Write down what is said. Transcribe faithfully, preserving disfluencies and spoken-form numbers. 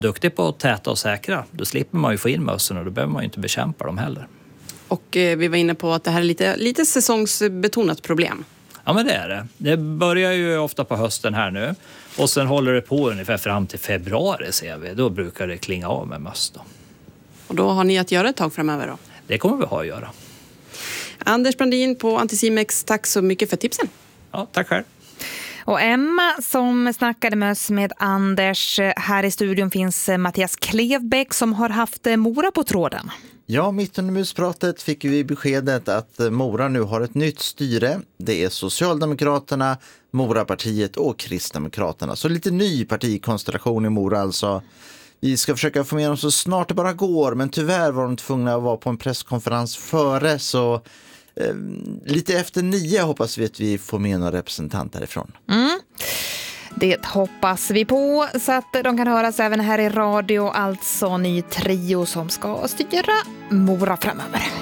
Duktig på att täta och säkra. Då slipper man ju få in mössen och då behöver man ju inte bekämpa dem heller. Och eh, vi var inne på att det här är lite, lite säsongsbetonat problem. Ja, men det är det. Det börjar ju ofta på hösten här nu. Och sen håller det på ungefär fram till februari ser vi. Då brukar det klinga av med möss då. Och då har ni att göra ett tag framöver då? Det kommer vi ha att göra. Anders Brandin på Anticimex, tack så mycket för tipsen. Ja, tack själv. Och Emma som snackade möss med Anders. Här i studion finns Mattias Klevbäck som har haft Mora på tråden. Ja, mitt under muspratet fick vi beskedet att Mora nu har ett nytt styre. Det är Socialdemokraterna, Morapartiet och Kristdemokraterna. Så lite ny partikonstellation i Mora alltså. Vi ska försöka få med dem så snart det bara går, men tyvärr var de tvungna att vara på en presskonferens före, så eh, lite efter nio hoppas vi att vi får med några representanter härifrån. Mm. Det hoppas vi på, så att de kan höras även här i radio, alltså ny trio som ska styra Mora framöver.